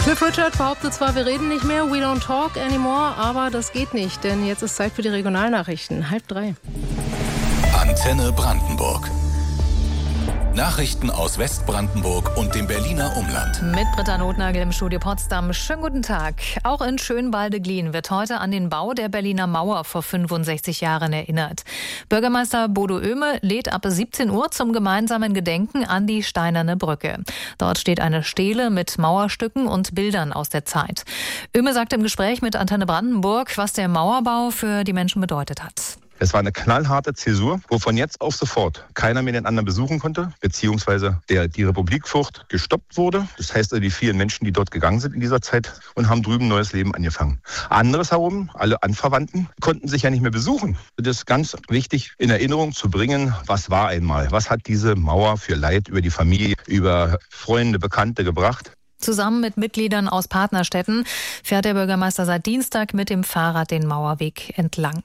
Cliff Richard behauptet zwar, wir reden nicht mehr, we don't talk anymore, aber das geht nicht, denn jetzt ist Zeit für die Regionalnachrichten. 2:30. Antenne Brandenburg. Nachrichten aus Westbrandenburg und dem Berliner Umland. Mit Britta Nothnagel im Studio Potsdam. Schönen guten Tag. Auch in Schönwalde-Glien wird heute an den Bau der Berliner Mauer vor 65 Jahren erinnert. Bürgermeister Bodo Oehme lädt ab 17 Uhr zum gemeinsamen Gedenken an die Steinerne Brücke. Dort steht eine Stele mit Mauerstücken und Bildern aus der Zeit. Oehme sagt im Gespräch mit Antenne Brandenburg, was der Mauerbau für die Menschen bedeutet hat. Es war eine knallharte Zäsur, wo von jetzt auf sofort keiner mehr den anderen besuchen konnte, beziehungsweise die Republikflucht gestoppt wurde. Das heißt, die vielen Menschen, die dort gegangen sind in dieser Zeit und haben drüben neues Leben angefangen. Anderes herum, alle Anverwandten, konnten sich ja nicht mehr besuchen. Das ist ganz wichtig, in Erinnerung zu bringen, was war einmal. Was hat diese Mauer für Leid über die Familie, über Freunde, Bekannte gebracht? Zusammen mit Mitgliedern aus Partnerstädten fährt der Bürgermeister seit Dienstag mit dem Fahrrad den Mauerweg entlang.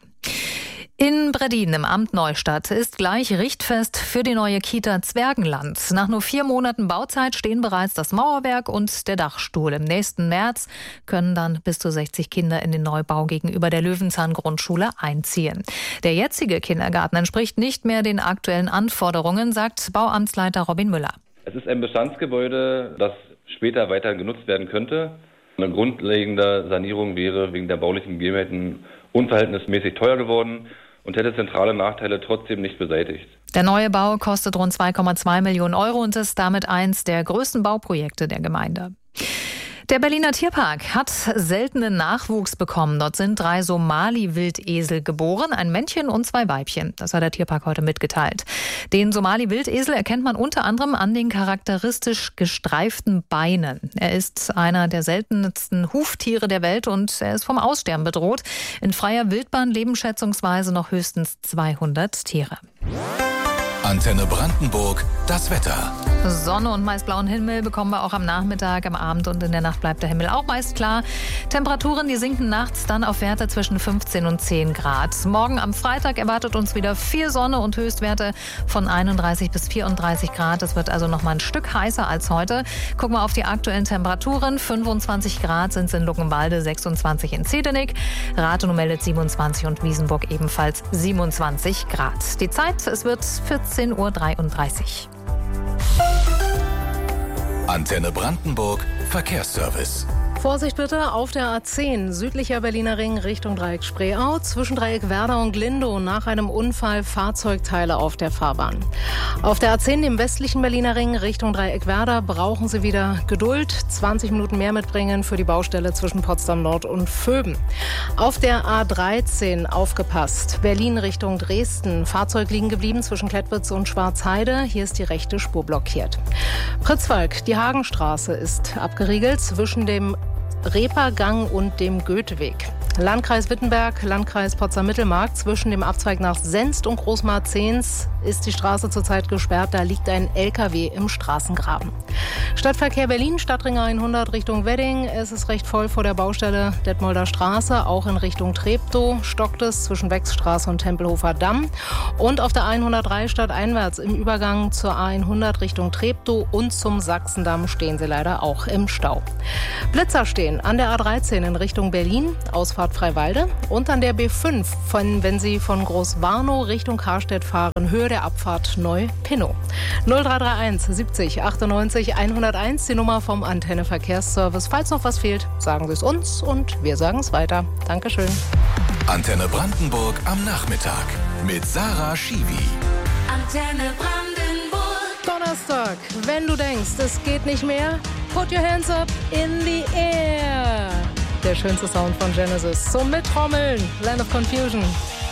In Bredin im Amt Neustadt ist gleich Richtfest für die neue Kita Zwergenland. Nach nur 4 Monaten Bauzeit stehen bereits das Mauerwerk und der Dachstuhl. Im nächsten März können dann bis zu 60 Kinder in den Neubau gegenüber der Löwenzahn-Grundschule einziehen. Der jetzige Kindergarten entspricht nicht mehr den aktuellen Anforderungen, sagt Bauamtsleiter Robin Müller. Es ist ein Bestandsgebäude, das später weiter genutzt werden könnte. Eine grundlegende Sanierung wäre wegen der baulichen Gegebenheiten unverhältnismäßig teuer geworden und hätte zentrale Nachteile trotzdem nicht beseitigt. Der neue Bau kostet rund 2,2 Millionen Euro und ist damit eins der größten Bauprojekte der Gemeinde. Der Berliner Tierpark hat seltenen Nachwuchs bekommen. Dort sind 3 Somali-Wildesel geboren, ein Männchen und 2 Weibchen. Das hat der Tierpark heute mitgeteilt. Den Somali-Wildesel erkennt man unter anderem an den charakteristisch gestreiften Beinen. Er ist einer der seltensten Huftiere der Welt und er ist vom Aussterben bedroht. In freier Wildbahn leben schätzungsweise noch höchstens 200 Tiere. Antenne Brandenburg, das Wetter. Sonne und meist blauen Himmel bekommen wir auch am Nachmittag, am Abend und in der Nacht bleibt der Himmel auch meist klar. Temperaturen, die sinken nachts dann auf Werte zwischen 15 und 10 Grad. Morgen am Freitag erwartet uns wieder viel Sonne und Höchstwerte von 31 bis 34 Grad. Es wird also noch mal ein Stück heißer als heute. Gucken wir auf die aktuellen Temperaturen. 25 Grad sind es in Luckenwalde, 26 in Zedenik. Rathenow meldet 27 und Wiesenburg ebenfalls 27 Grad. Die Zeit, es wird 14:33 Uhr. Antenne Brandenburg, Verkehrsservice. Vorsicht bitte auf der A10, südlicher Berliner Ring Richtung Dreieck Spreeau, zwischen Dreieck Werder und Glindow nach einem Unfall Fahrzeugteile auf der Fahrbahn. Auf der A10, dem westlichen Berliner Ring Richtung Dreieck Werder, brauchen Sie wieder Geduld, 20 Minuten mehr mitbringen für die Baustelle zwischen Potsdam Nord und Vöben. Auf der A13 aufgepasst, Berlin Richtung Dresden, Fahrzeug liegen geblieben zwischen Klettwitz und Schwarzheide, hier ist die rechte Spur blockiert. Pritzwalk, die Hagenstraße ist abgeriegelt zwischen dem Reepergang und dem Goetheweg. Landkreis Wittenberg, Landkreis Potsdam-Mittelmark, zwischen dem Abzweig nach Senst und Großmarzehns ist die Straße zurzeit gesperrt. Da liegt ein LKW im Straßengraben. Stadtverkehr Berlin, Stadtring 100 Richtung Wedding. Es ist recht voll vor der Baustelle Detmolder Straße, auch in Richtung Treptow stockt es zwischen Wechsstraße und Tempelhofer Damm. Und auf der 103 stadteinwärts im Übergang zur A100 Richtung Treptow und zum Sachsendamm stehen sie leider auch im Stau. Blitzer stehen an der A13 in Richtung Berlin, Ausfahrt Freiwalde, und an der B5, wenn Sie von Großwarnow Richtung Karstedt fahren, Höhe der Abfahrt Neu-Pinnow. 0331 70 98 101, die Nummer vom Antenne Verkehrsservice. Falls noch was fehlt, sagen Sie es uns und wir sagen es weiter. Dankeschön. Antenne Brandenburg am Nachmittag mit Sarah Schiwi. Antenne Brandenburg. Donnerstag, wenn du denkst, es geht nicht mehr, put your hands up in the air. Der schönste Sound von Genesis. Zum Mittrommeln. Land of Confusion.